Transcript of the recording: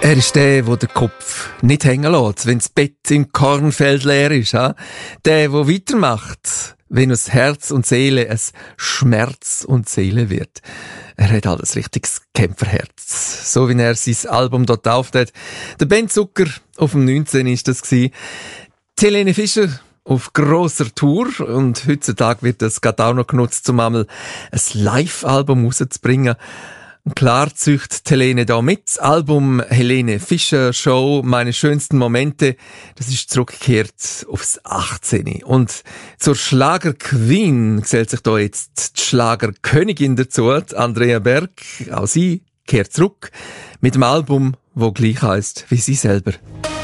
Er ist der den Kopf nicht hängen lässt, wenn das Bett im Kornfeld leer ist. Der weitermacht, wenn aus Herz und Seele es Schmerz und Seele wird. Er hat halt ein richtiges Kämpferherz. So wie er sein Album dort auftritt. Der Ben Zucker auf dem 19. ist das gewesen. Die Helene Fischer auf grosser Tour, und heutzutage wird das gerade auch noch genutzt, um einmal ein Live-Album rauszubringen. Und klar zücht Helene da mit. Das Album Helene Fischer Show, meine schönsten Momente, das ist zurückgekehrt aufs 18. Und zur Schlager-Queen gesellt sich da jetzt die Schlagerkönigin dazu, Andrea Berg. Auch sie kehrt zurück mit dem Album, wo gleich heisst wie sie selber.